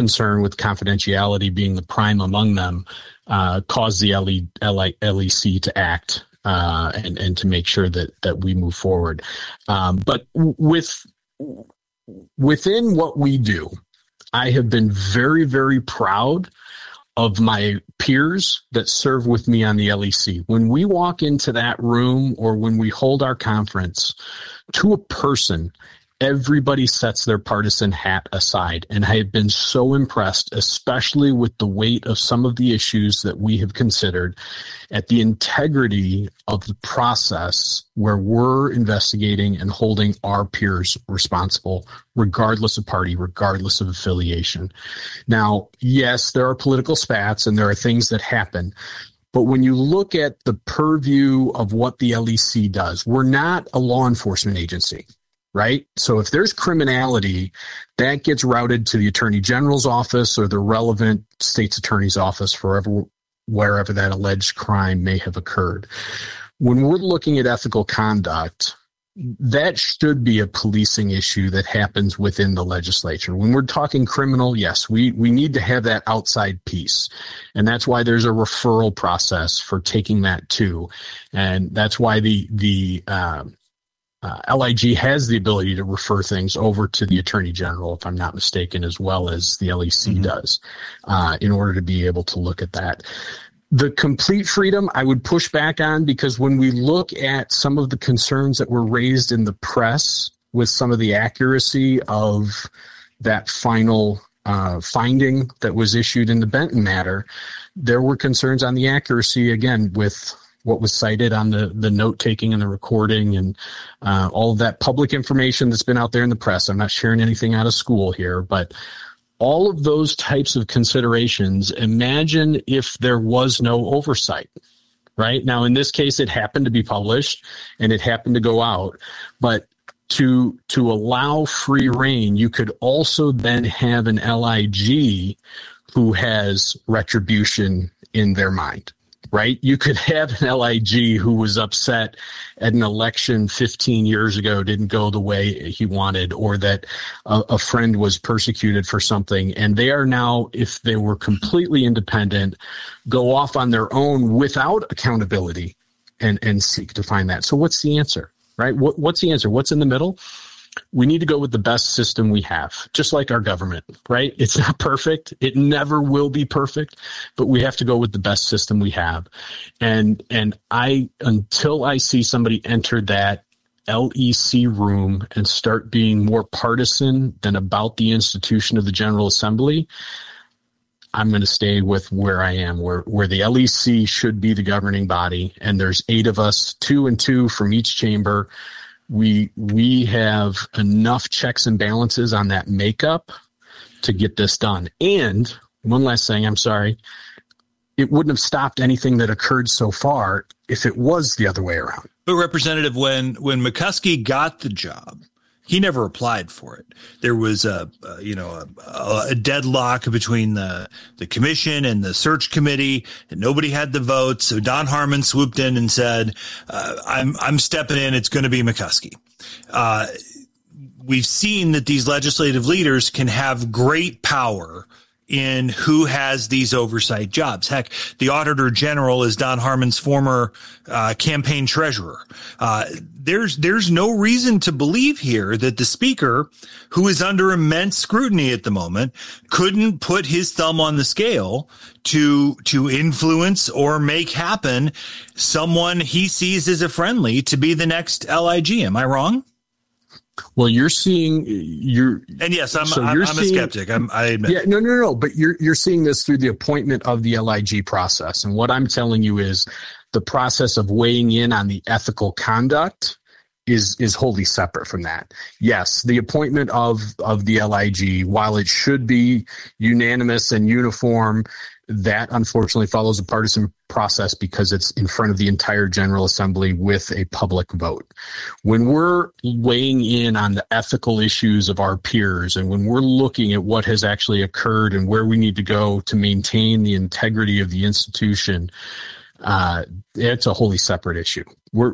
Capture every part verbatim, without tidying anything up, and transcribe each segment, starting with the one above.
concern with confidentiality being the prime among them, uh, caused the L E C to act uh, and, and to make sure that, that we move forward. Um, but with within what we do, I have been very, very proud of my peers that serve with me on the L E C. When we walk into that room or when we hold our conference, to a person, everybody sets their partisan hat aside. And I have been so impressed, especially with the weight of some of the issues that we have considered, at the integrity of the process where we're investigating and holding our peers responsible, regardless of party, regardless of affiliation. Now, yes, there are political spats and there are things that happen. But when you look at the purview of what the L E C does, we're not a law enforcement agency. Right? So if there's criminality, that gets routed to the Attorney General's office or the relevant state's attorney's office forever, wherever that alleged crime may have occurred. When we're looking at ethical conduct, that should be a policing issue that happens within the legislature. When we're talking criminal, yes, we, we need to have that outside piece. And that's why there's a referral process for taking that too. And that's why the, the, um, Uh, L I G has the ability to refer things over to the Attorney General, if I'm not mistaken, as well as the L E C mm-hmm. does, uh, in order to be able to look at that. The complete freedom I would push back on, because when we look at some of the concerns that were raised in the press with some of the accuracy of that final uh, finding that was issued in the Benton matter, there were concerns on the accuracy, again, with what was cited on the, the note-taking and the recording and uh, all of that public information that's been out there in the press. I'm not sharing anything out of school here, but all of those types of considerations, imagine if there was no oversight, right? Now, in this case, it happened to be published and it happened to go out, but to to allow free reign, you could also then have an L I G who has retribution in their mind. Right? You could have an L I G who was upset at an election fifteen years ago didn't go the way he wanted, or that a, a friend was persecuted for something. And they are now, if they were completely independent, go off on their own without accountability and, and seek to find that. So what's the answer, right? What, what's the answer? What's in the middle? We need to go with the best system we have, just like our government, right? It's not perfect. It never will be perfect, but we have to go with the best system we have. And, and I, until I see somebody enter that L E C room and start being more partisan than about the institution of the General Assembly, I'm going to stay with where I am, where, where the L E C should be the governing body. And there's eight of us, two and two from each chamber. We we have enough checks and balances on that makeup to get this done. And one last thing, I'm sorry, it wouldn't have stopped anything that occurred so far if it was the other way around. But Representative, when when McCuskey got the job, he never applied for it. There was a, a you know a, a deadlock between the the commission and the search committee, and nobody had the votes. So Don Harmon swooped in and said, uh, "I'm I'm stepping in. It's going to be McCuskey." Uh, we've seen that these legislative leaders can have great power in who has these oversight jobs. Heck, the Auditor General is Don Harmon's former uh, campaign treasurer. Uh, there's there's no reason to believe here that the Speaker, who is under immense scrutiny at the moment, couldn't put his thumb on the scale to to influence or make happen someone he sees as a friendly to be the next L I G. Am I wrong? Well, you're seeing you're and yes, I'm so I'm, I'm seeing, a skeptic. I'm, I admit. Yeah, no, no, no. But you're you're seeing this through the appointment of the L I G process, and what I'm telling you is the process of weighing in on the ethical conduct is is wholly separate from that. Yes, the appointment of of the L I G, while it should be unanimous and uniform, that unfortunately follows a partisan process because it's in front of the entire General Assembly with a public vote. When we're weighing in on the ethical issues of our peers, and when we're looking at what has actually occurred and where we need to go to maintain the integrity of the institution, uh, it's a wholly separate issue. We're,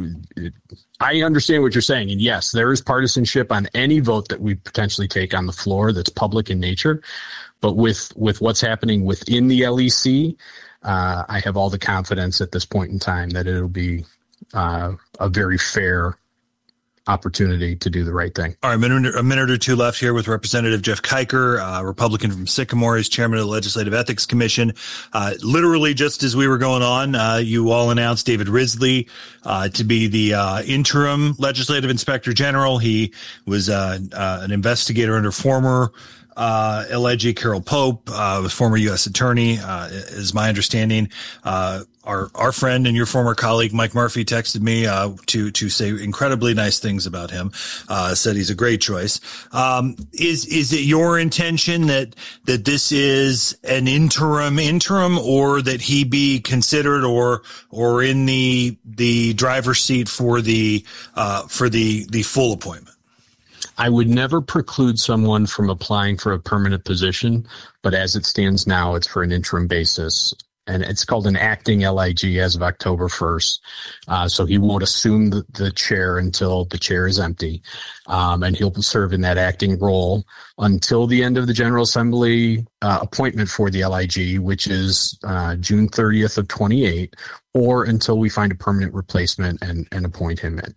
I understand what you're saying, and yes, there is partisanship on any vote that we potentially take on the floor that's public in nature. but with with what's happening within the L E C, uh, I have all the confidence at this point in time that it'll be uh, a very fair opportunity to do the right thing. All right, a minute, a minute or two left here with Representative Jeff Kiker, uh, Republican from Sycamore, is chairman of the Legislative Ethics Commission. Uh, literally, just as we were going on, uh, you all announced David Risley uh, to be the uh, interim legislative inspector general. He was uh, uh, an investigator under former uh, L I G Carol Pope, uh, was former U S attorney, uh, is my understanding. Uh, Our our friend and your former colleague Mike Murphy texted me uh, to to say incredibly nice things about him. Uh, said he's a great choice. Um, is is it your intention that that this is an interim interim, or that he be considered or or in the the driver's seat for the uh, for the the full appointment? I would never preclude someone from applying for a permanent position, but as it stands now, it's for an interim basis. And it's called an acting L I G as of October first. Uh, so he won't assume the, the chair until the chair is empty. Um, and he'll serve in that acting role until the end of the General Assembly uh, appointment for the L I G, which is uh, June thirtieth of twenty-eight, or until we find a permanent replacement and, and appoint him in.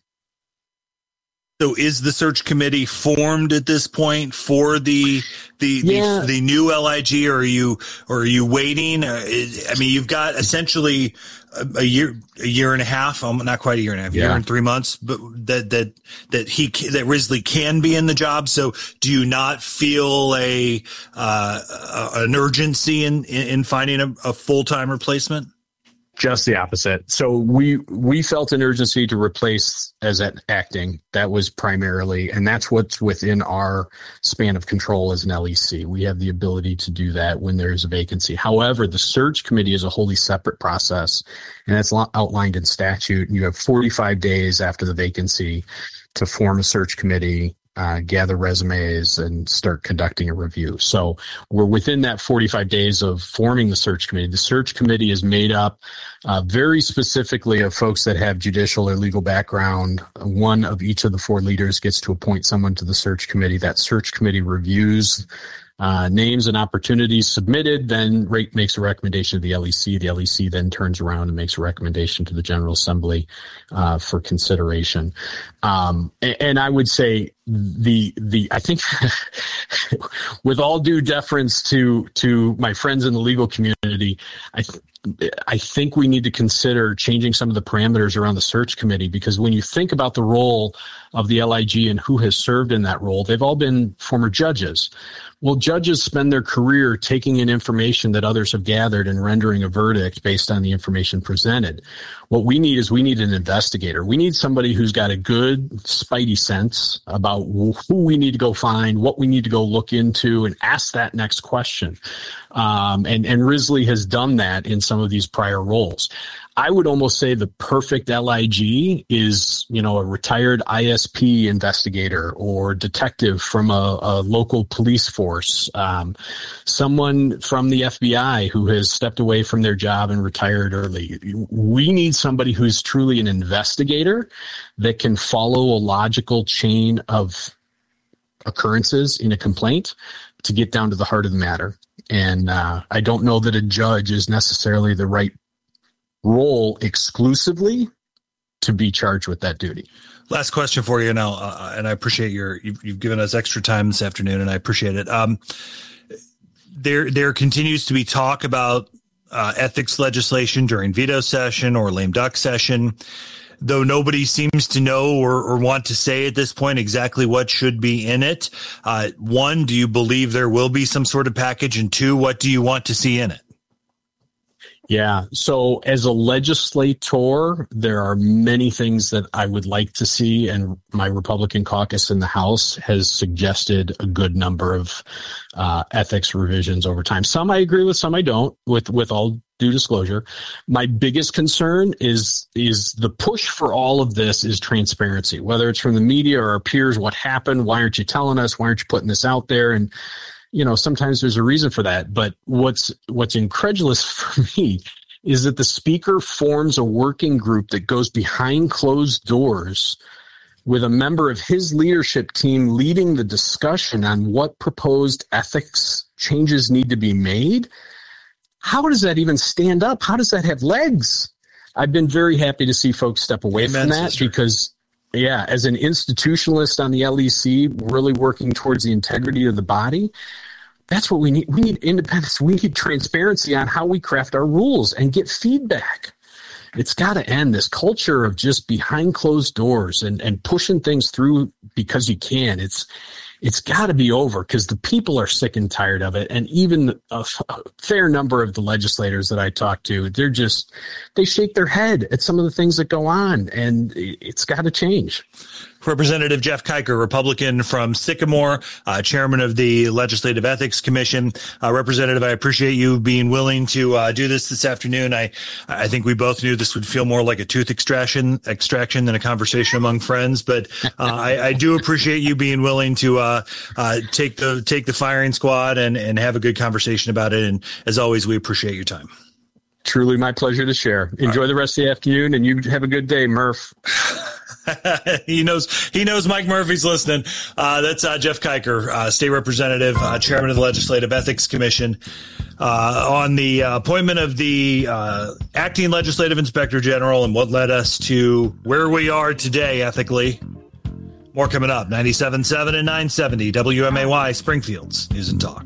So is the search committee formed at this point for the the yeah. the, the new L I G, or are you or are you waiting? Uh, I mean, you've got essentially a, a year, a year and a half, um, not quite a year and a half, yeah. year and three months, but that that that he that Risley can be in the job. So do you not feel a uh, an urgency in in finding a, a full time replacement? Just the opposite. So we we felt an urgency to replace as at acting. That was primarily, and that's what's within our span of control as an L E C. We have the ability to do that when there's a vacancy. However, the search committee is a wholly separate process, and that's outlined in statute. And you have forty-five days after the vacancy to form a search committee, Uh, gather resumes, and start conducting a review. So we're within that forty-five days of forming the search committee. The search committee is made up uh, very specifically of folks that have judicial or legal background. One of each of the four leaders gets to appoint someone to the search committee. That search committee reviews uh, names and opportunities submitted, then rate makes a recommendation to the L E C. The L E C then turns around and makes a recommendation to the General Assembly uh, for consideration. Um, and, and I would say the the I think with all due deference to to my friends in the legal community, I th- I think we need to consider changing some of the parameters around the search committee, because when you think about the role of the L I G and who has served in that role, they've all been former judges. Well, judges spend their career taking in information that others have gathered and rendering a verdict based on the information presented. What we need is we need an investigator. We need somebody who's got a good spidey sense about who we need to go find, what we need to go look into, and ask that next question. Um, and, and Risley has done that in some of these prior roles. I would almost say the perfect L I G is, you know, a retired I S P investigator or detective from a, a local police force, um, someone from the F B I who has stepped away from their job and retired early. We need somebody who's truly an investigator that can follow a logical chain of occurrences in a complaint to get down to the heart of the matter. And uh, I don't know that a judge is necessarily the right role exclusively to be charged with that duty. Last question for you now, uh, and I appreciate your you've, you've given us extra time this afternoon, and I appreciate it. Um, there there continues to be talk about uh, ethics legislation during veto session or lame duck session, though nobody seems to know or, or want to say at this point exactly what should be in it. Uh, one, do you believe there will be some sort of package? And two, what do you want to see in it? Yeah. So as a legislator, there are many things that I would like to see, and my Republican caucus in the House has suggested a good number of uh, ethics revisions over time. Some I agree with, some I don't, with, with all due disclosure. My biggest concern is, is the push for all of this is transparency, whether it's from the media or our peers. What happened? Why aren't you telling us? Why aren't you putting this out there? And you know, sometimes there's a reason for that. But what's what's incredulous for me is that the speaker forms a working group that goes behind closed doors with a member of his leadership team leading the discussion on what proposed ethics changes need to be made. How does that even stand up? How does that have legs? I've been very happy to see folks step away Amen, from that sister. because, yeah, as an institutionalist on the L E C, really working towards the integrity of the body, that's what we need. We need independence. We need transparency on how we craft our rules and get feedback. It's got to end, this culture of just behind closed doors and, and pushing things through because you can. It's It's got to be over because the people are sick and tired of it. And even a, a fair number of the legislators that I talk to, they're just, they shake their head at some of the things that go on, and it's got to change. Representative Jeff Kiker, Republican from Sycamore, uh, chairman of the Legislative Ethics Commission. Uh, Representative, I appreciate you being willing to uh, do this this afternoon. I I think we both knew this would feel more like a tooth extraction extraction than a conversation among friends, but uh, I, I do appreciate you being willing to uh, uh, take the take the firing squad and, and have a good conversation about it. And as always, we appreciate your time. Truly my pleasure to share. Enjoy right. the rest of the afternoon, and you have a good day, Murph. he knows he knows Mike Murphy's listening. Uh, that's uh, Jeff Kiker, uh, state representative, uh, chairman of the Legislative Ethics Commission, uh, on the uh, appointment of the uh, acting legislative inspector general and what led us to where we are today ethically. More coming up. ninety-seven point seven and nine seventy W M A Y, Springfield's News and Talk.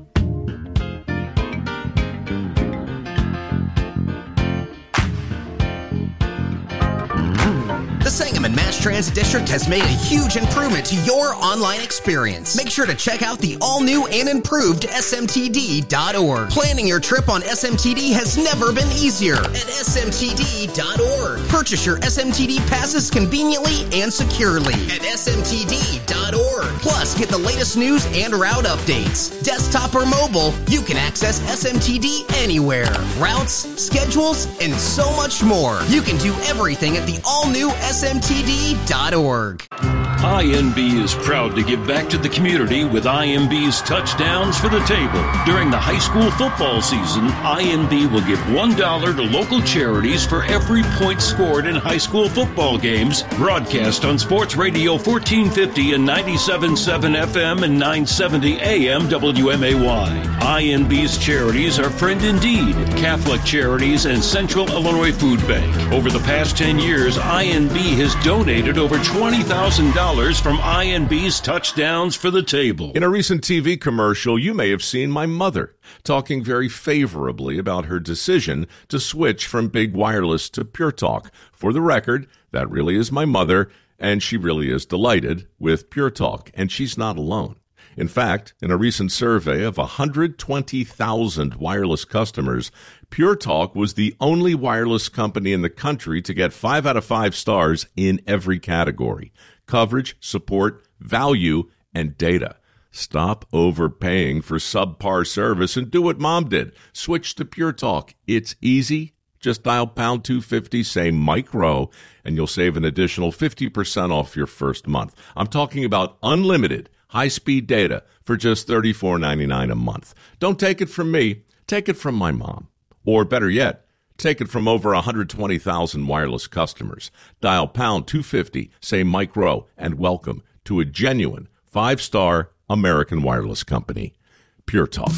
The Sangamon Mass Transit District has made a huge improvement to your online experience. Make sure to check out the all-new and improved S M T D dot org. Planning your trip on S M T D has never been easier at S M T D dot org. Purchase your S M T D passes conveniently and securely at S M T D dot org. Plus, get the latest news and route updates. Desktop or mobile, you can access S M T D anywhere. Routes, schedules, and so much more. You can do everything at the all-new S M T D dot org. I N B is proud to give back to the community with I N B's Touchdowns for the Table. During the high school football season, I N B will give one dollar to local charities for every point scored in high school football games, broadcast on Sports Radio fourteen fifty and ninety-seven point seven F M and nine seventy A M W M A Y. I N B's charities are Friend Indeed, Catholic Charities, and Central Illinois Food Bank. Over the past ten years, I N B has donated over twenty thousand dollars from I N B's Touchdowns for the Table. In a recent T V commercial, you may have seen my mother talking very favorably about her decision to switch from Big Wireless to Pure Talk. For the record, that really is my mother, and she really is delighted with Pure Talk, and she's not alone. In fact, in a recent survey of one hundred twenty thousand wireless customers, Pure Talk was the only wireless company in the country to get five out of five stars in every category: coverage, support, value, and data. Stop overpaying for subpar service and do what Mom did. Switch to Pure Talk. It's easy. Just dial pound two fifty, say Mike Rowe, and you'll save an additional fifty percent off your first month. I'm talking about unlimited high-speed data for just thirty-four ninety-nine a month. Don't take it from me. Take it from my mom. Or better yet, take it from over one hundred twenty thousand wireless customers. Dial pound two fifty, say Mike Rowe, and welcome to a genuine five-star American wireless company. Pure Talk.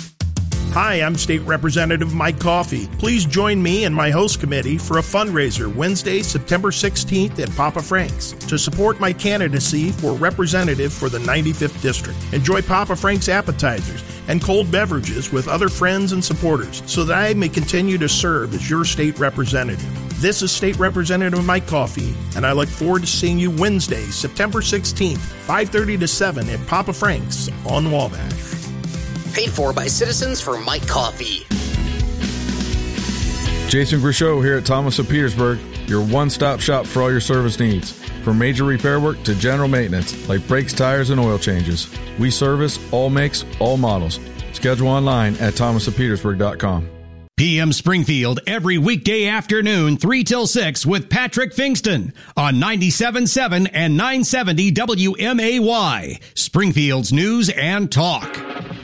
Hi, I'm State Representative Mike Coffey. Please join me and my host committee for a fundraiser Wednesday, September sixteenth at Papa Frank's to support my candidacy for representative for the ninety-fifth District. Enjoy Papa Frank's appetizers and cold beverages with other friends and supporters so that I may continue to serve as your state representative. This is State Representative Mike Coffey, and I look forward to seeing you Wednesday, September sixteenth, five thirty to seven at Papa Frank's on Wabash. Paid for by Citizens for Mike Coffey. Jason Grishow here at Thomas of Petersburg, your one-stop shop for all your service needs. From major repair work to general maintenance, like brakes, tires, and oil changes. We service all makes, all models. Schedule online at thomas of petersburg dot com. P M Springfield every weekday afternoon, three till six with Patrick Fingston on ninety-seven point seven and nine seventy W M A Y, Springfield's News and Talk.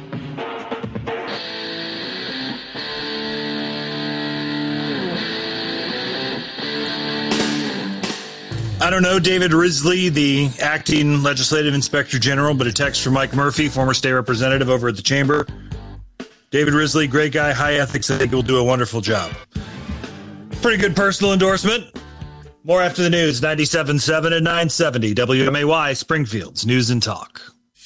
I don't know David Risley, the acting legislative inspector general, but a text from Mike Murphy, former state representative over at the chamber. David Risley, great guy, high ethics. I think will do a wonderful job. Pretty good personal endorsement. More after the news, ninety-seven point seven and nine seventy W M A Y, Springfield's News and Talk.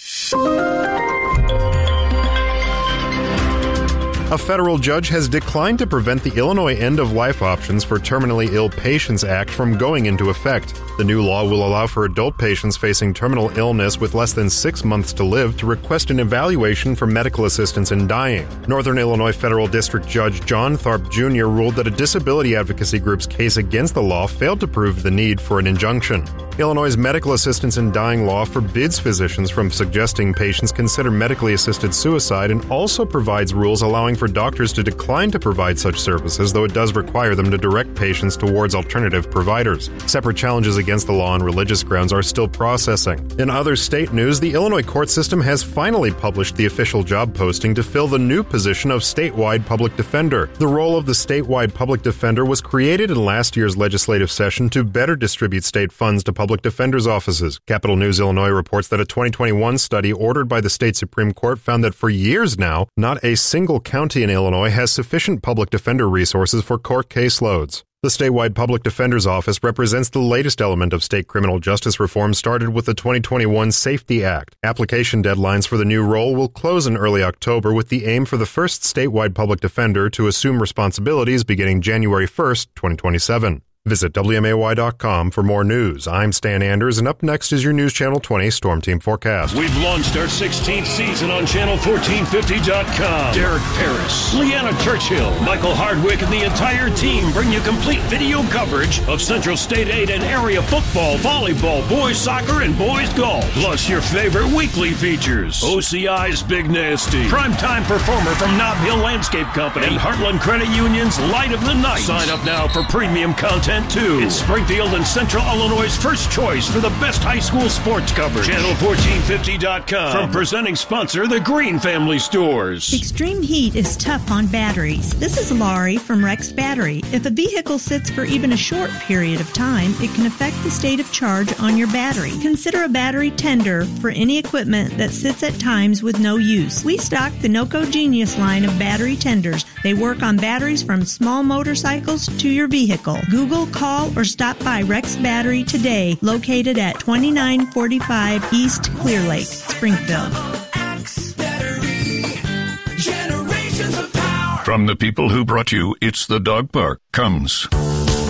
A federal judge has declined to prevent the Illinois End-of-Life Options for Terminally Ill Patients Act from going into effect. The new law will allow for adult patients facing terminal illness with less than six months to live to request an evaluation for medical assistance in dying. Northern Illinois Federal District Judge John Tharp Junior ruled that a disability advocacy group's case against the law failed to prove the need for an injunction. Illinois' medical assistance in dying law forbids physicians from suggesting patients consider medically assisted suicide and also provides rules allowing for doctors to decline to provide such services, though it does require them to direct patients towards alternative providers. Separate challenges against the law on religious grounds are still processing. In other state news, the Illinois court system has finally published the official job posting to fill the new position of statewide public defender. The role of the statewide public defender was created in last year's legislative session to better distribute state funds to public defenders' offices. Capital News Illinois reports that a twenty twenty-one study ordered by the state Supreme Court found that for years now, not a single county in Illinois has sufficient public defender resources for court caseloads. The statewide public defender's office represents the latest element of state criminal justice reform started with the twenty twenty-one SAFETY Act. Application deadlines for the new role will close in early October with the aim for the first statewide public defender to assume responsibilities beginning January first, twenty twenty-seven. Visit W M A Y dot com for more news. I'm Stan Anders, and up next is your News Channel twenty Storm Team Forecast. We've launched our sixteenth season on Channel fourteen fifty dot com. Derek Paris, Leanna Churchill, Michael Hardwick, and the entire team bring you complete video coverage of Central State eight and area football, volleyball, boys soccer, and boys golf. Plus your favorite weekly features. O C I's Big Nasty, primetime performer from Nob Hill Landscape Company, and Heartland Credit Union's Light of the Night. Sign up now for premium content too. It's Springfield and Central Illinois' first choice for the best high school sports coverage. Channel fourteen fifty dot com. From presenting sponsor, the Green Family Stores. Extreme heat is tough on batteries. This is Laurie from Rex Battery. If a vehicle sits for even a short period of time, it can affect the state of charge on your battery. Consider a battery tender for any equipment that sits at times with no use. We stock the NOCO Genius line of battery tenders. They work on batteries from small motorcycles to your vehicle. Google, call, or stop by Rex Battery today, located at twenty-nine forty-five East Clear Lake, Springfield. From the people who brought you It's the Dog Park comes